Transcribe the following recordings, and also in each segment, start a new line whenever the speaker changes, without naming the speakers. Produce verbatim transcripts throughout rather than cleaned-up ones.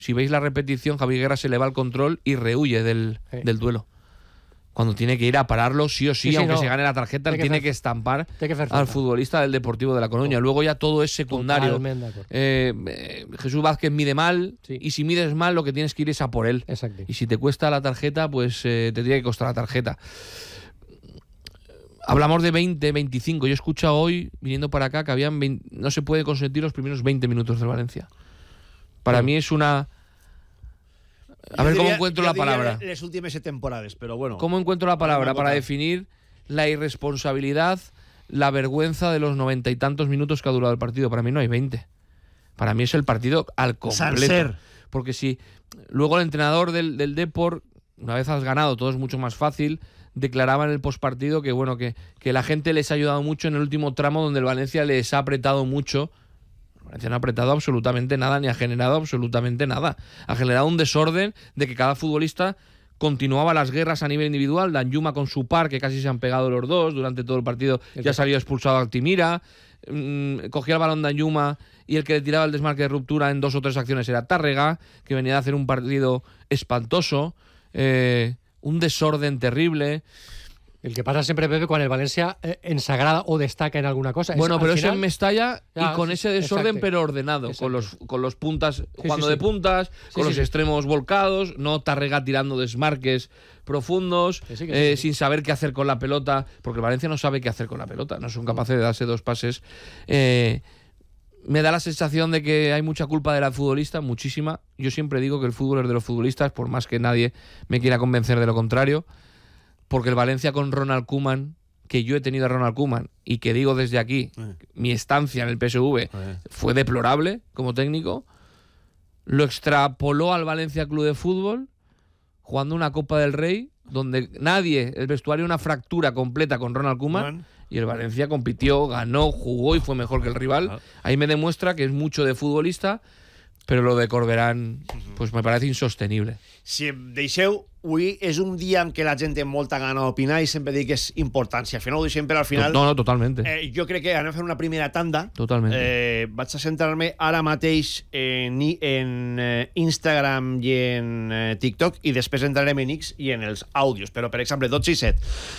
Si veis la repetición, Javi Guerra se le va el control y rehuye del, sí. del duelo. Cuando tiene que ir a pararlo, sí o sí, sí, sí aunque no. se gane la tarjeta, él tiene que estampar que al futbolista del Deportivo de La Coruña. Oh. Luego ya todo es secundario. Eh, eh, Jesús Vázquez mide mal, sí. y si mides mal, lo que tienes que ir es a por él.
Exacto.
Y si te cuesta la tarjeta, pues eh, te tiene que costar la tarjeta. Hablamos de veinte, veinticinco. Yo he escuchado hoy, viniendo para acá, que habían veinte, no se puede consentir los primeros veinte minutos del Valencia. Para sí. mí es una... A
jo
ver
diria,
cómo encuentro la palabra.
Les últimas temporadas, pero bueno.
¿Cómo encuentro la palabra para definir la irresponsabilidad, la vergüenza de los noventa y tantos minutos que ha durado el partido? Para mí no hay veinte. Para mí es el partido al completo.
Sancer.
Porque si luego el entrenador del, del Depor, una vez has ganado, todo es mucho más fácil, declaraba en el postpartido que bueno que, que la gente les ha ayudado mucho en el último tramo donde el Valencia les ha apretado mucho. Valencia no ha apretado absolutamente nada, ni ha generado absolutamente nada. Ha generado un desorden de que cada futbolista continuaba las guerras a nivel individual. Danjuma con su par, que casi se han pegado los dos durante todo el partido, ya salió expulsado a Altimira. Mm, cogía el balón Danjuma y el que le tiraba el desmarque de ruptura en dos o tres acciones era Tárrega, que venía de hacer un partido espantoso. Eh, un desorden terrible.
El que pasa siempre, Pepe, cuando el Valencia eh, ensagrada o destaca en alguna cosa.
Bueno,
es,
pero
final,
es en Mestalla
ya,
y con
sí,
ese desorden,
exacto.
pero ordenado.
Exacto.
Con los, con los puntas
sí,
jugando
sí,
de
sí.
puntas,
sí,
con
sí,
los
sí.
extremos volcados, no Tárrega tirando desmarques profundos,
sí, sí, sí,
eh,
sí.
sin saber qué hacer con la pelota, porque el Valencia no sabe qué hacer con la pelota, no son capaces de darse dos pases. Eh, me da la sensación de que hay mucha culpa de la futbolista, muchísima. Yo siempre digo que el fútbol es de los futbolistas, por más que nadie me quiera convencer de lo contrario. Porque el Valencia con Ronald Koeman, que yo he tenido a Ronald Koeman y que digo desde aquí, eh. mi estancia en el P S V eh. fue deplorable como técnico, lo extrapoló al Valencia Club de Fútbol jugando una Copa del Rey donde nadie, el vestuario una fractura completa con Ronald Koeman Man. y el Valencia compitió, ganó, jugó y fue mejor que el rival. Ah. Ahí me demuestra que es mucho de futbolista, pero lo de Corberán pues me parece insostenible.
Si em deixeu, avui és un dia en què la gent té molta gana d'opinar i sempre dic que és important. Si al final ho deixem per al final...
No, no, totalmente.
Eh, jo crec que anem a fer una primera tanda.
Totalmente.
Eh, vaig a centrar-me ara mateix en, en eh, Instagram i en eh, TikTok i després entrarem en X i en els àudios. Però, per exemple, dotze i set.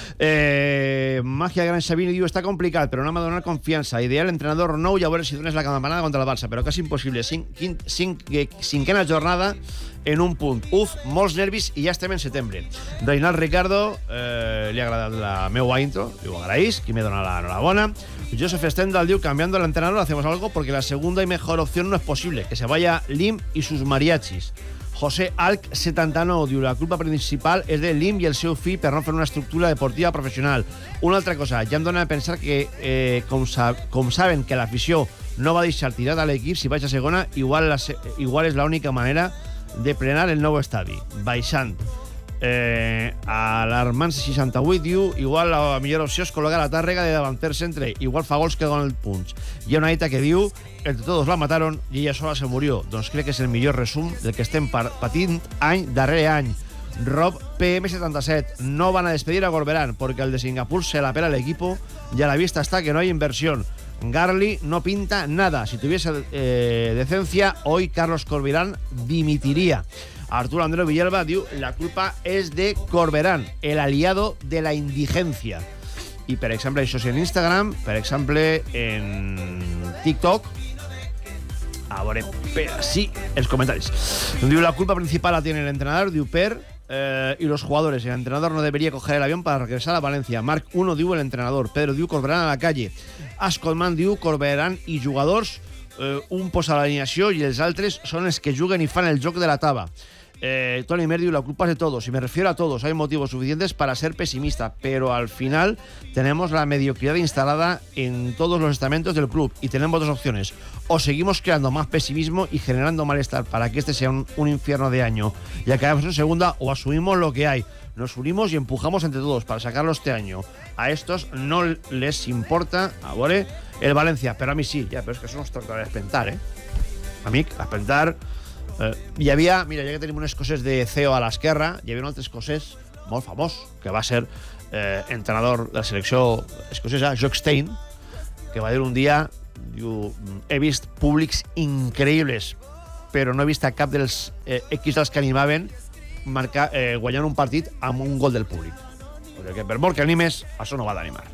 Eh, Magia Gran Sabino diu, està complicat, però no m'ha donat confiança. Ideal entrenador nou i a veure si dones la campanada contra el Barça, però quasi impossible. Cinc, cinc, cinc, cinquena jornada en un punt. Uf, molts nervis i ja estem en setembre. Reinald Ricardo, eh, li ha agradat la meua intro, li ho agraís, qui me dona la enhorabona. Joseph Stendhal diu, cambiando el entrenador hacemos algo porque la segunda y mejor opción no es posible, que se vaya Lim y sus mariachis. José Alc setanta nou diu, la culpa principal és de Lim i el seu fill per no fer una estructura deportiva professional. Una altra cosa, ja em dona a pensar que eh, com, sa com saben que l'afició no va deixar tirat a l'equip si vaig a segona, igual, la igual és l'única manera de plenar el nou estadi, baixant. Eh, a l'Armand seixanta-vuit diu, igual la millor opció és col·locar la Tàrrega de davanter centre, igual fa gols que donen el punts. Hi ha una dita que diu, entre todos la mataron i ella sola se murió. Doncs crec que és el millor resum del que estem patint any darrere any. Rob P M setanta-set, no van a despedir a Corberán porque el de Singapur se la pela el equipo y a la vista está que no hay inversión. Garly no pinta nada. Si tuviese eh, decencia, hoy Carlos Corberán dimitiría. Arturo Andreu Villalba diu, la culpa és de Corberán, el aliado de la indigencia. I, per exemple, això és en Instagram, per exemple, en TikTok. A veure, per sí, els comentaris. Diu, la culpa principal la tiene el entrenador, diu Per, eh, y los jugadores. El entrenador no debería coger el avión para regresar a Valencia. Marc uno diu el entrenador. Pedro diu Corberán a la calle. Ascolman diu Corberán i jugadors, eh, un posa l'alineació i els altres són els que juguen i fan el joc de la taba. Eh, Tony Mer diu, la culpa es de todos, y me refiero a todos, hay motivos suficientes para ser pesimista, pero al final tenemos la mediocridad instalada en todos los estamentos del club y tenemos dos opciones: o seguimos creando más pesimismo y generando malestar para que este sea un, un infierno de año y acabamos en segunda, o asumimos lo que hay, nos unimos y empujamos entre todos para sacarlo este año. A estos no les importa, a veure, el Valencia, pero a mí sí, ja, però és que això no es tracta d'espentar, eh? Amic, espentar... Eh, hi havia, mira, ja que tenim unes coses de C E O a l'esquerra, hi havia altres coses molt famós, que va ser eh, entrenador de la selecció escocesa, Jock Stein, que va dir un dia, diu, he vist públics increïbles però no he vist a cap dels eh, equips dels que animaven marcar, eh, guanyant un partit amb un gol del públic. Perquè per molt que animes, això no va d'animar.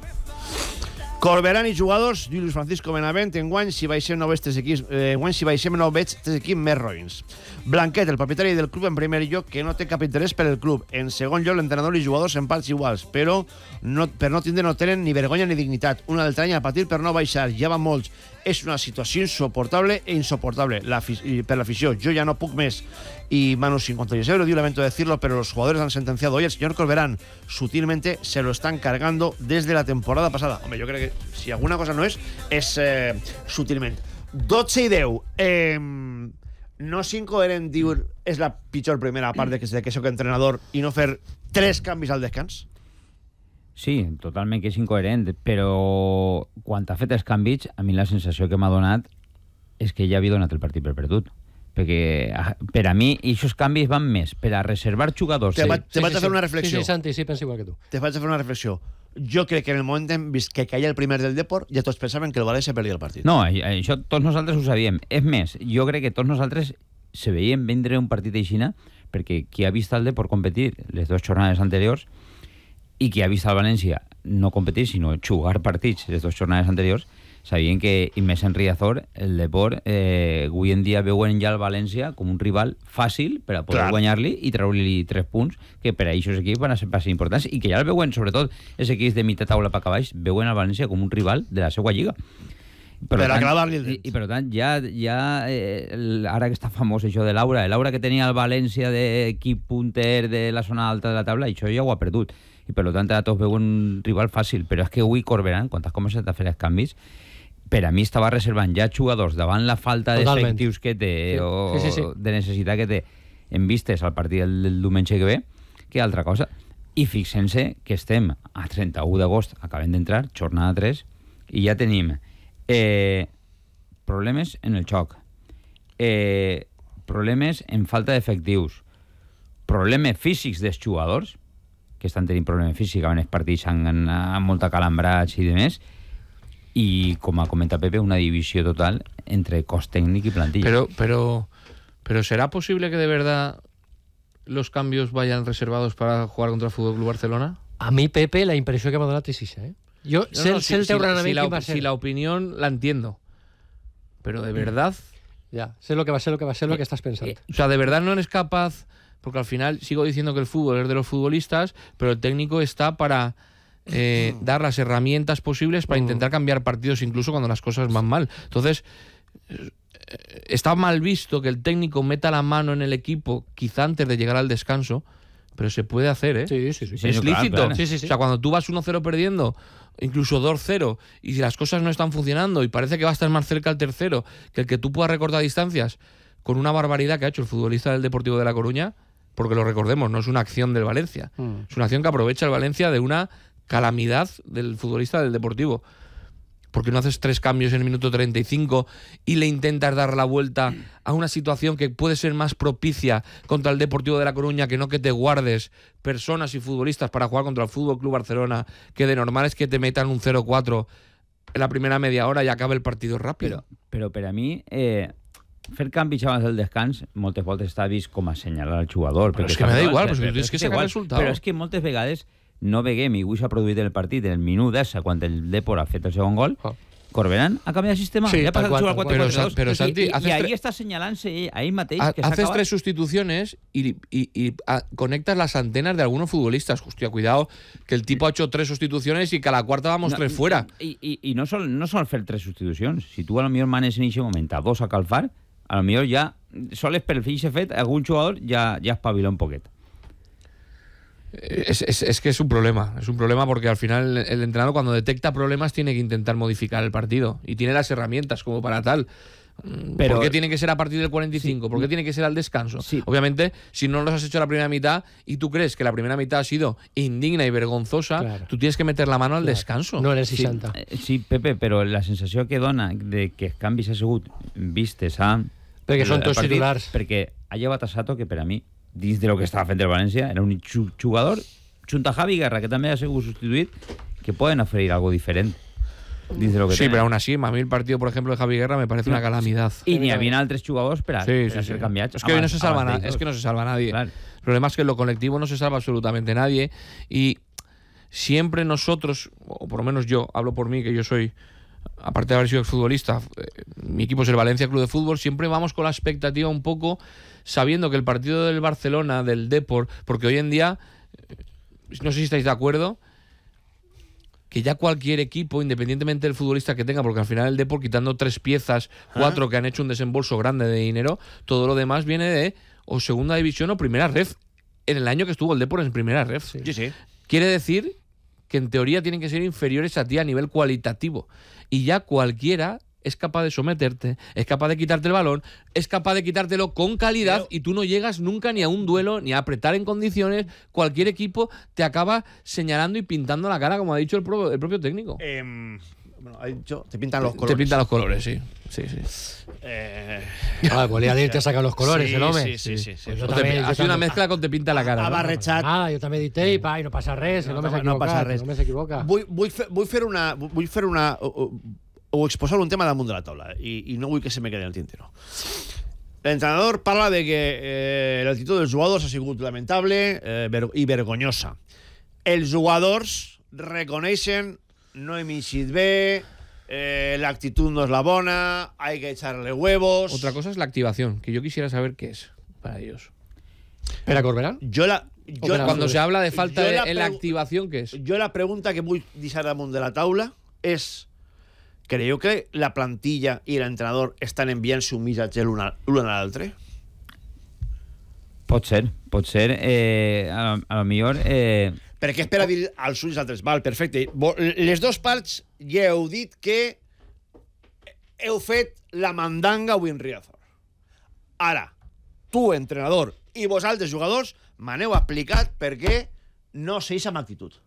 Corberán i jugadors, diu Luis Francisco Benavent, enguany si baixem no veig tres equips, eh, enguany si baixem no veig tres equips més roïns. Blanquet, el propietari del club, en primer lloc, que no té cap interès per el club. En segon lloc, l'entrenador i jugadors en parts iguals, però no, per no tindre no tenen ni vergonya ni dignitat. Un altre any a patir per no baixar, ja van molts. És una situació insoportable e insoportable la, per l'afició. Jo ja no puc més. Y Manu cincuenta y seis euros, digo, lamento decirlo, pero los jugadores han sentenciado hoy al señor Corberán. Sutilmente se lo están cargando desde la temporada pasada. Hombre, yo creo que si alguna cosa no es, es eh, sutilmente. dotze i deu. Eh, no és incoherent dir és la pitjor primera part de que, de que soc entrenador i no fer tres canvis al descans?
Sí, totalment que és incoherent, però quan ha fet els canvis, a mi la sensació que m'ha donat és que ja havia donat el partit per perdut. Perquè per a mi aquests canvis van més per a reservar jugadors.
Te, va, te
sí,
vaig
sí,
a fer
sí.
una reflexió.
Sí, sí, Santi, sí, penso igual que tu.
Te vaig a fer una reflexió. Jo crec que en el moment en vist que caia el primer del Depor, ja tots pensaven que el València perdia el partit.
No, això tots nosaltres ho sabíem. És més, jo crec que tots nosaltres se veiem vendre un partit d'Eixina perquè qui ha vist el Depor competir les dues jornades anteriors i qui ha vist el València no competir, sinó jugar partits les dues jornades anteriors, sabien que, i més en Riazor, el Depor, eh, avui en dia veuen ja el València com un rival fàcil per a poder
Clar.
guanyar-li i treure-li tres punts, que per a aquests equips van a ser, ser importants, i que ja el veuen, sobretot, els equips de mitja taula per baix, veuen el València com un rival de la seva lliga.
Per a clavar-li el
i,
dents.
I per tant, ja, ja eh, el, ara que està famós això de Laura, Laura que tenia el València d'equip punter de la zona alta de la taula, això ja ho ha perdut. I per tant, ara tots veuen un rival fàcil. Però és que avui Corberán, quan has començat a fer els canvis, per a mi estava reservant ja jugadors davant la falta d'efectius que té sí. o
sí, sí, sí.
de necessitat que té en vistes al partit del, del diumenge que ve que altra cosa. I fixem-se que estem a trenta-u d'agost, acabem d'entrar, jornada tres, i ja tenim eh, problemes en el xoc, eh, problemes en falta d'efectius, problemes físics dels jugadors, que estan tenint problemes físics, amb els partits amb, amb molta calambrats i demés, y como ha comentado Pepe, una división total entre cos técnico y plantilla.
Pero, pero, pero ¿será posible que de verdad los cambios vayan reservados para jugar contra el Fútbol Club Barcelona?
A mi, Pepe, la impressió que m'ha donat és això, eh? Jo
No,
sé,
no,
sé el
si,
teu
si, la,
raonament
si, la,
quin va ser.
si la opinión la entiendo, pero de verdad,
Ja, sé lo que va ser, lo que va ser, lo que estás pensando.
o sea, de verdad no eres capaz, porque al final sigo diciendo que el fútbol es de los futbolistas, pero el técnico está para eh, dar las herramientas posibles para intentar cambiar partidos incluso cuando las cosas van mal. Entonces, eh, está mal visto que el técnico meta la mano en el equipo quizá antes de llegar al descanso, pero se puede hacer, ¿eh?
Sí, sí, sí.
Sí,
Es
no, claro,
lícito.
claro.
Sí, sí, sí.
O sea, cuando tú vas uno cero perdiendo, incluso dos cero, y si las cosas no están funcionando y parece que va a estar más cerca el tercero que el que tú puedas recortar distancias, con una barbaridad que ha hecho el futbolista del Deportivo de La Coruña, porque lo recordemos, no es una acción del Valencia,
Mm.
es una acción que aprovecha el Valencia de una calamidad del futbolista del Deportivo. Porque no haces tres cambios en el minuto treinta y cinco y le intentas dar la vuelta a una situación que puede ser más propicia contra el Deportivo de La Coruña, que no que te guardes personas y futbolistas para jugar contra el Fútbol Club Barcelona, que de normal es que te metan un cero cuatro en la primera media hora y acabe el partido rápido.
Però, però per a mi, eh, fer canvis abans del descans moltes voltes està vist com a assenyalar al jugador.
Però
perquè
és que me da
està-
igual,
però-
però
però
és que
és
saca
igual.
resultat.
Però és que moltes vegades no veiem, i avui s'ha produït el partit en el minut d'essa, quan el Depor ha fet el segon gol,
Oh.
Corberán ha canviat de sistema,
Sí,
ja ha
tal
passat a
qual,
jugar
tal
quatre
qual.
quatre dos,
Pero, Sa- pero,
i,
Santi,
i,
haces
i ahí
tre-
està assenyalant-se ell, ahí mateix,
Ha-
que s'ha
haces
acabat.
tres sustituciones y, y- y, ah, conectas las antenas de algunos futbolistas. Hostia, cuidado, que el tipo ha hecho tres sustituciones y que a la cuarta vamos
No,
tres fuera.
I, i, i no, sol, no sol fer tres substitucions. Si tu a lo millor manes en aquest moment a dos a calfar, a lo millor ja soles per el fill fet, algun jugador ja, ja espavila un poquet.
Es, es- es que es un problema, es un problema porque al final el, el entrenador cuando detecta problemas tiene que intentar modificar el partido y tiene las herramientas como para tal. Mm,
Pero-
¿Por qué tiene que ser a partir del cuarenta y cinco?
Sí.
¿Por qué tiene que ser al descanso?
Sí.
Obviamente, si no los has hecho la primera mitad y tú crees que la primera mitad ha sido indigna y vergonzosa,
Claro.
tú tienes que meter la mano al
Claro.
descanso.
No en el
Sí,
seixanta.
eh, sí, Pepe, però la sensació que dona de que els canvis ha sigut vistes a...
Perquè són
el
tots
partit,
titulars.
Perquè ha llevat a Sato, que per a mi, dins de lo que estava fent el València, era un ju- jugador, junt a Javi Guerra, que també ha sigut substituït, que poden oferir algo diferent. dice lo que
Sí,
tiene.
pero aún así, a mí el partido, por ejemplo, de Javi Guerra me parece una calamidad.
I n'hi havia altres jugadors per a,
Sí,
per
sí,
a
sí.
ser canviats.
Es que hoy no
abans-
se salva
abans
nadie.
d'ells.
Es que no se salva nadie.
Claro.
El problema es que en lo colectivo no se salva absolutamente nadie. Y siempre nosotros, o por lo menos yo, hablo por mí, que yo soy, aparte de haber sido exfutbolista, eh, mi equipo es el Valencia Club de Fútbol, siempre vamos con la expectativa un poco, sabiendo que el partido del Barcelona, del Depor, porque hoy en día, eh, no sé si estáis de acuerdo, que ya cualquier equipo, independientemente del futbolista que tenga, porque al final el Depor, quitando tres piezas, cuatro que han hecho un desembolso grande de dinero, todo lo demás viene de o segunda división o primera ref, en el año que estuvo el Depor en primera ref.
Sí, sí.
Quiere decir que en teoría tienen que ser inferiores a ti a nivel cualitativo. Y ya cualquiera es capaz de someterte, es capaz de quitarte el balón, es capaz de quitártelo con calidad
Pero-
y tú no llegas nunca ni a un duelo, ni a apretar en condiciones. Cualquier equipo te acaba señalando y pintando la cara, como ha dicho el, pro- el propio técnico.
Em, bueno, ha dicho, te pintan los colores.
Te pintan los colores, sí. sí, sí.
Eh,
Ah, volía dir, te saca los colores,
Sí,
el home.
sí, sí, sí, sí.
Pues jo
O te-
també- jo
ha sido una
també-
mezcla con te pinta la cara.
Ha
¿no?
barrejat.
Ah, jo també he dit tape, ai, no passa res, el
No,
home s'ha
no passa
equivocat,
res.
el home s'equivoca.
Vull, vull, fer, vull fer una... Vull fer una o, o, o exposar un tema damunt de la taula i, i no vull que se me quede en el tintero. L'entrenador parla de que eh, l'actitud dels jugadors ha sigut lamentable eh, ver i vergonyosa. Els jugadors reconeixen no hem eixit bé, eh, l'actitud no és la bona, hay que echarle huevos...
Otra cosa es la activación, que yo quisiera saber qué es para ellos.
Per a Corberán?
Jo la... Jo,
Opera-
Cuando se habla de falta
yo
de,
la
en la
pregu-
activación, ¿qué es?
Jo la pregunta que vull deixar damunt de la taula és: creieu que la plantilla i l'entrenador estan enviant-se un missatge l'un a l'un a l'altre?
Pot ser, pot ser. Eh, a, lo- a lo millor... Eh,
Perquè és per a dir als ulls altres. Val, perfecte. Vo- Les dues parts ja heu dit que heu fet la mandanga avui en Riazor. Ara, tu, entrenador, i vosaltres, jugadors, m'aneu explicat per què no seix amb actitud.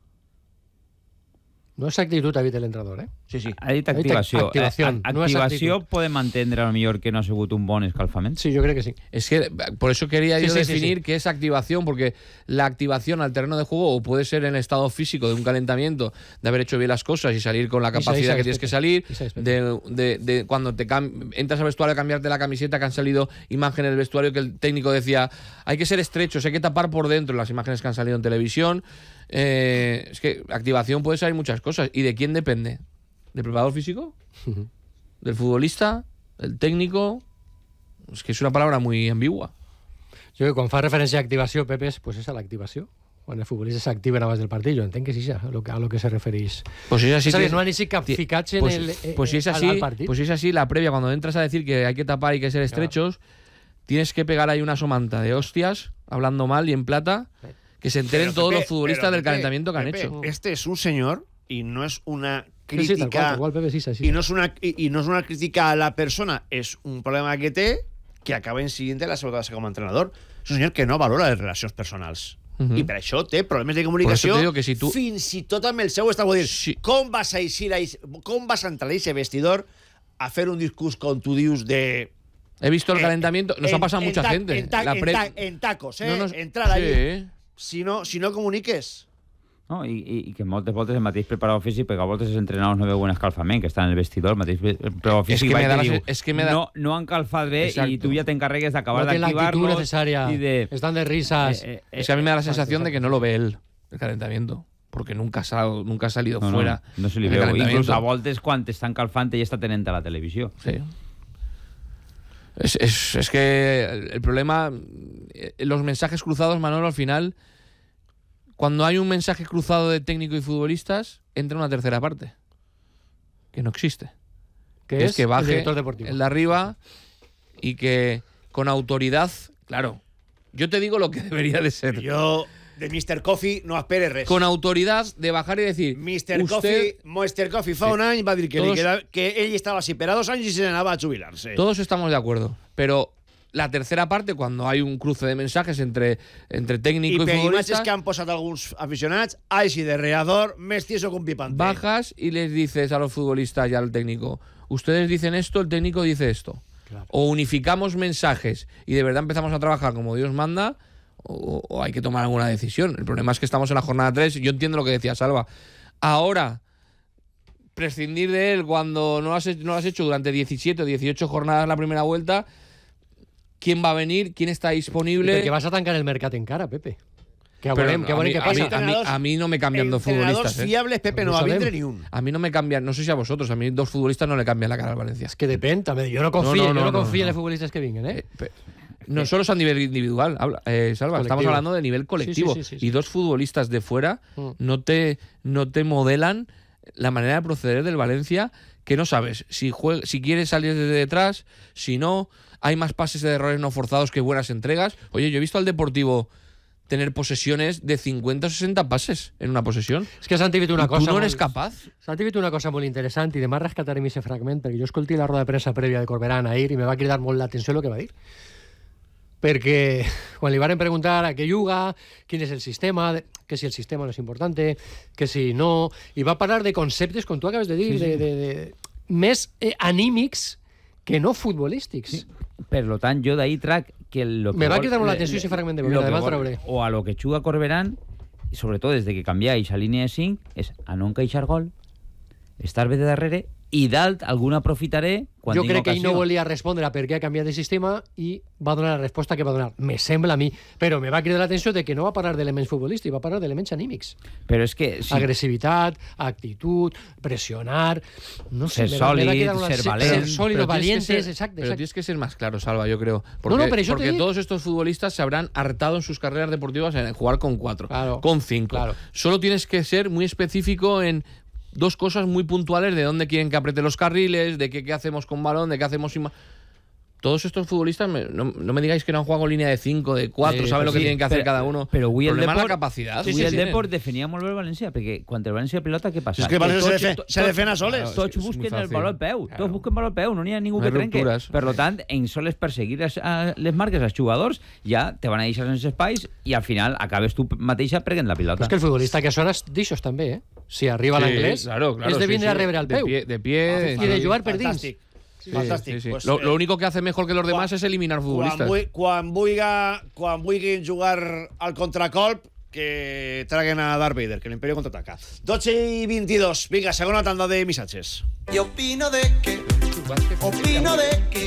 No és actitud, ha dit l'entrenador, eh?
Sí, sí.
ha dit
Ha dit
activació.
activació,
Eh,
no és
activació
actitud.
podem entendre a lo millor que no ha sigut un bon escalfament.
Sí, jo crec que sí.
Es que por eso quería
Sí,
yo
sí, sí,
definir
sí.
qué es activación, porque la activación al terreno de juego o puede ser en el estado físico de un calentamiento, de haber hecho bien las cosas y salir con la
Y salir,
capacidad
salir,
que tienes que
Pepe.
salir,
Y salir,
de, de- de cuando te cam- entras al vestuario a cambiarte la camiseta, que han salido imágenes del vestuario que el técnico decía, hay que ser estrechos, hay que tapar por dentro, las imágenes que han salido en televisión. Eh, es que activación puede salir muchas cosas. ¿Y de quién depende? ¿Del preparador físico? ¿Del futbolista? ¿Del técnico? Es que es una palabra muy ambigua.
Jo que quan fa referència a activació, Pepe, és, pues és a l'activació. Quan els futbolistes s'activen abans del partit, jo entenc que sí, a lo que, a lo que se refereix.
Pues si es así,
És a dir,
que-
no han així cap
ti-
ficatge
pues,
en el, eh,
pues si es
eh,
así,
al, al partit.
pues si es así, la previa, cuando entras a decir que hay que tapar y que ser estrechos, tienes que pegar ahí una somanta de hostias, hablando mal y en plata, que se enteren
Pero,
todos
Pepe,
los futbolistas
pero,
del
Pepe,
calentamiento que han
Pepe,
hecho.
Este es un señor y no es una
Sí, sí, tal
crítica...
qual, tal qual, Pepe, sí, sí, sí.
y, no es una, y, y no es una crítica a la persona, es un problema que té que acaba incidint en la seva tasca com a entrenador. És un senyor que no valora les relacions personals.
Mhm.
I per això té problemes de
Por eso
comunicació,
te digo que si tú-
fins i tot amb el seu estat. Vull dir,
Sí.
com vas a eixir a, eix- com vas a entrar a ese vestidor a fer un discurs, com tu dius, de...
He visto el
eh,
calentamiento, nos
en-
ha pasado
en
mucha
ta-
gente.
En, ta-
La
en
pre-
ta- en tacos, eh?
No nos-
Entrar
sí.
allí. Si no, si no comuniques...
No? I, i, I que moltes voltes el mateix preparador físic, perquè a voltes els entrenadors no veuen escalfament, que està en el vestidor, el mateix preparador
És
físic
que
va
me
i
da
te
la
diu,
se- és que me da-
no, no han calfat bé
Exacto.
i tu ja t'encarregues d'acabar
no té l'actitud
d'activar-los
necessària.
i de...
Estan de risas.
Eh, eh,
Es que a mí me da la sensación de que no lo ve él, el calentamiento. Porque nunca ha, sal- nunca ha salido
no, no,
fuera.
no se li
del
veu.
calentamiento.
Inclús a voltes, quan t'estan calfant, ell està tenent a la televisió.
Sí. Es, es- es que el, el problema, eh, los mensajes cruzados, Manolo, al final, cuando hay un mensaje cruzado de técnico y futbolistas, entra una tercera parte, que no existe.
que
Que
és
es que
el
baje
director deportivo.
el de arriba y que con autoridad, claro, yo te digo lo que debería de ser.
Jo, de mister Coffee, no esperes res.
Con autoridad de bajar y decir,
mister
usted,
Coffee, mister Coffee fa
Sí.
un any va dir que, li
Todos-
queda, que ell estava així per a dos anys i se n'anava a jubilar-se.
todos estamos de acuerdo, pero la tercera parte, cuando hay un cruce de mensajes entre, entre
I
técnico y,
per imatges
futbolista,
que han posat alguns aficionats, així de reador, més tieso que un pipante.
bajas y les dices a los futbolistas y al técnico, ustedes dicen esto, el técnico dice esto.
Claro.
O unificamos mensajes y de verdad empezamos a trabajar como Dios manda, o, o hay que tomar alguna decisión. El problema es que estamos en la jornada tres, yo entiendo lo que decía Salva. Ahora, prescindir de él cuando no lo has, no lo has hecho durante diecisiete o dieciocho jornadas la primera vuelta. ¿Quién va a venir? ¿Quién está disponible?
Perquè vas a tancar el mercat encara, Pepe. Que a
Pero
veure, que a
a
veure
mí-
què
a mí-
passa.
a mí- a mí no me cambian dos futbolistas, ¿eh?
fiables, Pepe, no
No
va a
sabem.
vindre ni un.
A mí no me cambian, no sé si a vosotros, a mí dos futbolistas no le cambian la cara al Valencia.
És que depèn, també. Jo no confio,
No, no,
jo
no,
no
no,
confio
no.
en els futbolistes que vinguen, eh?
Eh, pe- No solo es a nivel individual, habla, eh, Salva,
Colectivo.
estamos hablando de nivel colectivo.
Sí, sí, sí, sí,
y
sí.
dos futbolistas de fuera
Mm.
no, te, no te modelan la manera de proceder del Valencia, que no sabes si, juega, si quieres salir desde detrás, si no, hay más pases de errores no forzados que buenas entregas. Oye, yo he visto al Deportivo tener posesiones de cincuenta o sesenta pases en una posesión.
És que s'han dit una
¿Y
cosa...
tú no eres
molt-
capaz?
S'ha dit una cosa molt interessant i demà rescatarem aquest fragment perquè jo escolti la roda de premsa prèvia de Corberán ahir i me va cridar molt l'atenció el que va dir. Perquè quan li varen preguntar a què juga, quin és el sistema, de- que si el sistema no és important, que si no... I va parlar de conceptes, com tu acabes de dir,
Sí, sí.
De, de, de, més eh, anímics que no futbolístics.
Sí. Per lo tant, jo d'ahir trac que lo que
Me va
vol-
cridar molt
le-
l'atenció
le-
ese fragment de
lo
Bovera,
que
demà el
vol-
trauré.
O a lo que juga Corberán, i sobretot des de que canvia eixa línia de cinc, és a no encaixar gol, estar bé de darrere, i dalt algun aprofitaré quan
Jo
tinc
crec que ell
ocasió.
no volia respondre a per què ha canviat de sistema i va donar la resposta que va donar. Me sembla a mi. Però me va cridar l'atenció de que no va parlar d'elements futbolístics, va parlar d'elements anímics.
Però és que...
Sí. Agressivitat, actitud, pressionar... No sé,
Ser
me va- me va
sòlid,
quedar una-
ser
ser,
valent.
ser sólido,
Pero tienes que
valientes,
ser-
exacto,
Pero
exacto.
tienes que ser más claro, Salva, yo creo. Porque,
no, pero yo te
porque
digo-
todos estos futbolistas se habrán hartado en sus carreras deportivas en jugar con cuatro,
Claro,
con cinco.
claro.
Solo tienes que ser muy específico en dos cosas muy puntuales de dónde quieren que apriete los carriles, de qué, qué hacemos con balón, de qué hacemos sin... ma- Todos estos futbolistas, me- no, no me digáis que no han jugado con línea de cinco, de cuatro,
Sí,
saben lo
pues
que
sí,
tienen que hacer
Però-
cada uno.
Però avui el
problema es la
Depor...
capacidad.
Avui
Sí,
el
sí,
Depor
sí.
definia molt bé el València, perquè quan el València pilota, què passa?
És que el València se,
tots-
defe,
to-
se defen a soles.
Claro.
Tots
és que és
busquen
muy
el
fàcil.
valor al peu,
Claro.
tots busquen valor al peu, no n'hi ha ningú
No
que
hay
trenque.
ruptures.
Per lo tant, en soles perseguir les, a, les marques als jugadors, ja te van a deixar sense espais i al final acabes tu mateixa prenent la pilota.
És que el futbolista que sona és d'aixòs també, eh? Si arriba
Sí,
l'anglès,
claro, claro,
és de
sí,
vindre
sí.
a rebre al
De
peu.
pie, de pie,
I de
sí.
jugar per dins.
Fantàstic.
Sí,
Fantàstic.
sí, sí.
Pues,
lo,
eh,
lo único que hace mejor que los demás es eliminar
Quan,
futbolistas.
vul, quan, vulga, quan vulguin jugar al contracolp, que traguen a Darth Vader, que l'Imperio contraataca. dotze i vint-i-dos. Vinga, segona tanda de missatges.
Y opino de que, opino de que,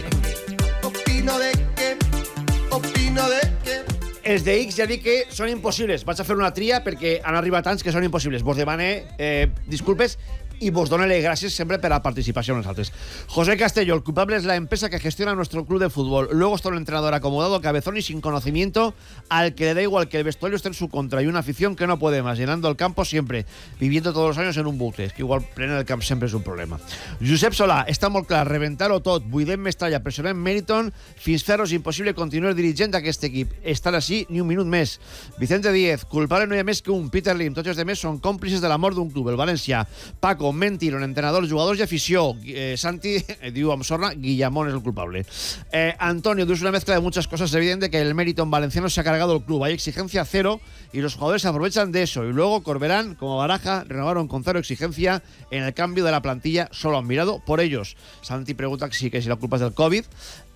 opino de que, opino de que.
Els de X ja dic que són impossibles. Vaig a fer una tria perquè han arribat tants que són impossibles. Vos demane eh, disculpes y vos dono les gràcies sempre per la participació en els altres. José Castelló, el culpable es la empresa que gestiona nuestro club de fútbol. Luego está un entrenador acomodado, cabezón y sin conocimiento, al que le da igual que el vestuario esté en su contra, y una afición que no puede más, llenando el campo siempre, viviendo todos los años en un bucle. Es que igual plenar el camp sempre és un problema. Josep Solà, està molt clar, reventar-ho tot, buidem Mestalla, pressionem Meriton, fins fer-los impossible continuar dirigent d'aquest equip. Estar així ni un minut més. Vicente Díez, culpable no hi ha més que un. Peter Lim, tots els demés són còmplices de la mort d'un club, el València. Paco, Mentir, un entrenador, jugadors i afició. Eh, Santi, eh, diu amb sorna, Guillamón es el culpable. Eh, Antonio, es una mezcla de muchas cosas. Es evidente que el Meriton valenciano se ha cargado el club. Hay exigencia cero y los jugadores se aprovechan de eso. Y luego Corberán, como Baraja, renovaron con cero exigencia en el cambio de la plantilla. Solo han mirado por ellos. Santi pregunta que sí, que si la culpa es del COVID.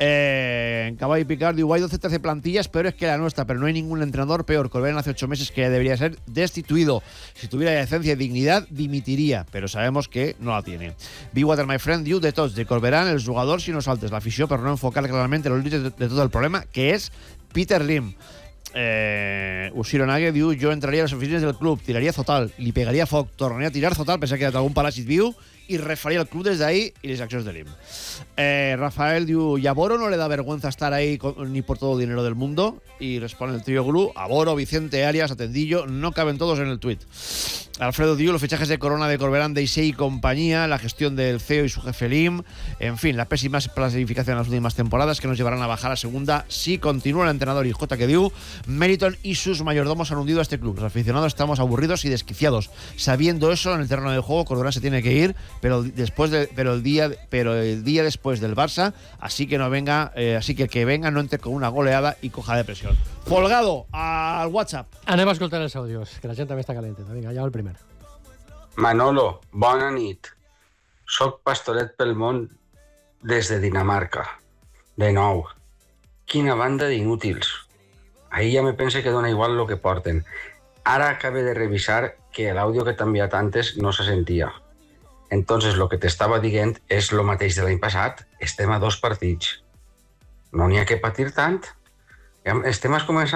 Eh, en Caballo y Picard, digo, hay doce trece plantillas peores que la nuestra, pero no hay ningún entrenador peor. Corberán hace ocho meses que debería ser destituido. Si tuviera decencia y dignidad, dimitiría, pero sabemos que no la tiene. Be Water, my friend, diu de tots, de Corberán, els jugadors i nosaltres, l'afició, per no enfocar clarament l'origen de, de tot el problema, que és Peter Lim. Eh, Ushiro Nage diu, jo entraria a les oficines del club, tiraria Zotal, li pegaria foc, tornaria a tirar Zotal, pensar que hi ha algun paràsit viu, i refaria el club des d'ahí i les accions de l'I M. Eh, Rafael diu, ¿y a Boro no le da vergüenza estar ahí con, ni por todo el dinero del mundo? Y responde el trío Glu, a Boro, Vicente, Arias, Atendillo, no caben todos en el tuit. Alfredo diu, los fichajes de Corona, de Corberán, de Isei y compañía, la gestión del C E O y su jefe L I M, en fin, la pésima clasificación en las últimas temporadas que nos llevarán a bajar a segunda si continúa el entrenador y J. que diu, Meriton y sus mayordomos han hundido a este club. Los aficionados estamos aburridos y desquiciados. Sabiendo eso, en el terreno de juego, Corberán se tiene que ir, pero después de, pero el día pero el día después del Barça, así que no venga, eh, así que que venga no entre con una goleada y coja de presión. Folgado al WhatsApp.
Anem a escoltar els àudios, que la gent també està calenteta. Vinga, ja va el primer.
Manolo, bona nit. Soc pastoret pel món des de Dinamarca. De nou. Quina banda d'inútils. Ahir ja me pense que dona igual lo que porten. Ara acabe de revisar que l'àudio que t'ha enviat antes no se sentia. Entonces, lo que t'estava dient és el mateix de l'any passat. Estem a dos partits. No n'hi ha que patir tant. Ja estem començant